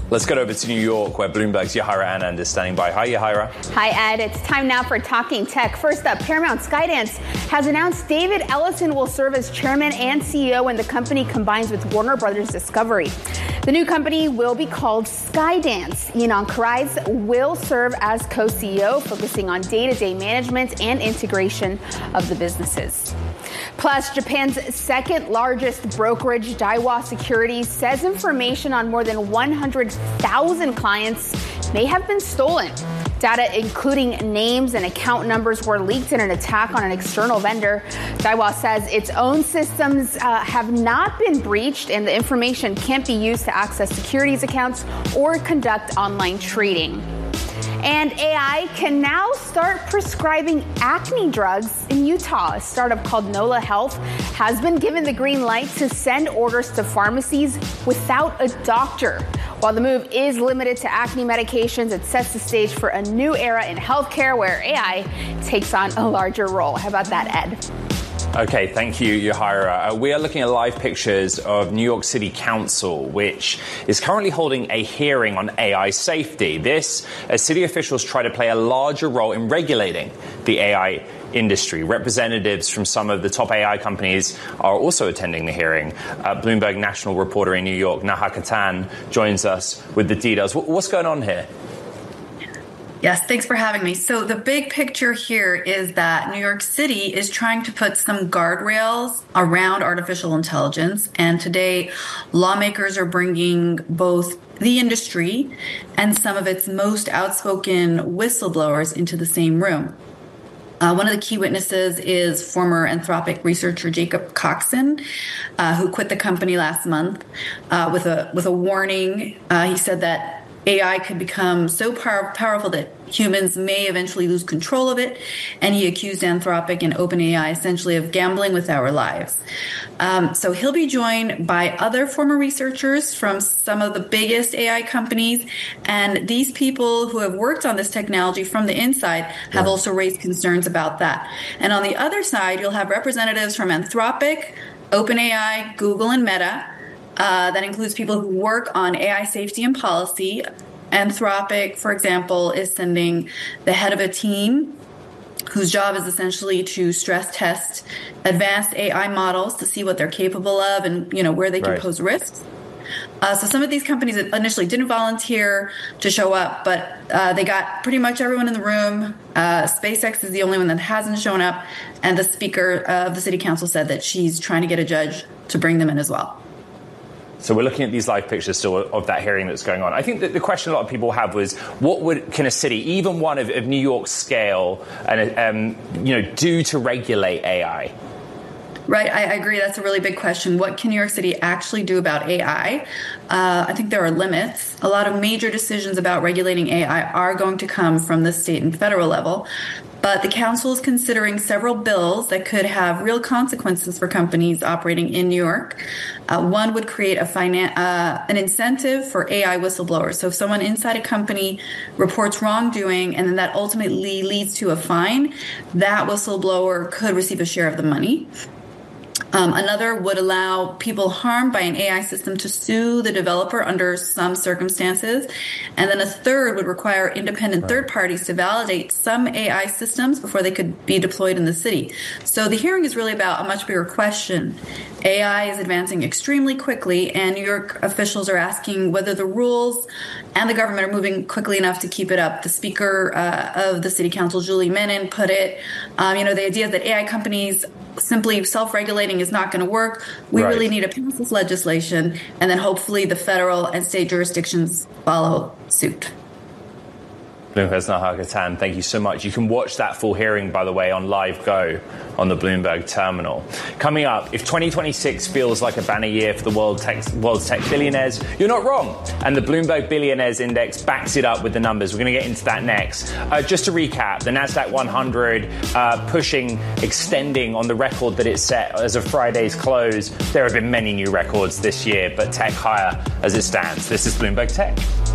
Let's get over to New York, where Bloomberg's Yahira Anand is standing by. Hi, Yahira. Hi, Ed. It's time now for Talking Tech. First up, Paramount Skydance has announced David Ellison will serve as chairman and CEO when the company combines with Warner Brothers Discovery. The new company will be called Skydance. Ynon Kreiz will serve as co-CEO, focusing on day-to-day management and integration of the businesses. Plus, Japan's second largest brokerage, Daiwa Securities, says information on more than 100,000 clients may have been stolen. Data including names and account numbers were leaked in an attack on an external vendor. Daiwa says its own systems have not been breached, and the information can't be used to access securities accounts or conduct online trading. And AI can now start prescribing acne drugs in Utah. A startup called NOLA Health has been given the green light to send orders to pharmacies without a doctor. While the move is limited to acne medications, it sets the stage for a new era in healthcare where AI takes on a larger role. How about that, Ed? Okay, thank you, Yahira. We are looking at live pictures of New York City Council, which is currently holding a hearing on AI safety. This, as city officials try to play a larger role in regulating the AI industry. Representatives from some of the top AI companies are also attending the hearing. Bloomberg national reporter in New York, Naha Katan, joins us with the details. What's going on here? Yes, thanks for having me. So the big picture here is that New York City is trying to put some guardrails around artificial intelligence. And today, lawmakers are bringing both the industry and some of its most outspoken whistleblowers into the same room. One of the key witnesses is former Anthropic researcher Jacob Coxon, who quit the company last month with a warning. He said that AI could become so powerful that humans may eventually lose control of it, and he accused Anthropic and OpenAI essentially of gambling with our lives. So he'll be joined by other former researchers from some of the biggest AI companies, and these people who have worked on this technology from the inside have also raised concerns about that. And on the other side, you'll have representatives from Anthropic, OpenAI, Google, and Meta. That includes people who work on AI safety and policy. Anthropic, for example, is sending the head of a team whose job is essentially to stress test advanced AI models to see what they're capable of and, where they can pose risks. So some of these companies initially didn't volunteer to show up, but they got pretty much everyone in the room. SpaceX is the only one that hasn't shown up. And the speaker of the city council said that she's trying to get a judge to bring them in as well. So we're looking at these live pictures still of that hearing that's going on. I think that the question a lot of people have was, can a city, even one of New York's scale, do to regulate AI? Right, I agree. That's a really big question. What can New York City actually do about AI? I think there are limits. A lot of major decisions about regulating AI are going to come from the state and federal level. But the council is considering several bills that could have real consequences for companies operating in New York. One would create an incentive for AI whistleblowers. So if someone inside a company reports wrongdoing and then that ultimately leads to a fine, that whistleblower could receive a share of the money. Another would allow people harmed by an AI system to sue the developer under some circumstances. And then a third would require independent third parties to validate some AI systems before they could be deployed in the city. So the hearing is really about a much bigger question. AI is advancing extremely quickly, and New York officials are asking whether the rules and the government are moving quickly enough to keep it up. The speaker of the city council, Julie Menin, put it, the idea that AI companies simply self-regulating is not going to work. We really need to pass this legislation, and then hopefully the federal and state jurisdictions follow suit. Bloomberg's Naha Katan, thank you so much. You can watch that full hearing, by the way, on Live Go on the Bloomberg terminal. Coming up, if 2026 feels like a banner year for the world's tech billionaires, you're not wrong. And the Bloomberg Billionaires Index backs it up with the numbers. We're going to get into that next. Just to recap, the NASDAQ 100 extending on the record that it set as of Friday's close. There have been many new records this year, but tech higher as it stands. This is Bloomberg Tech.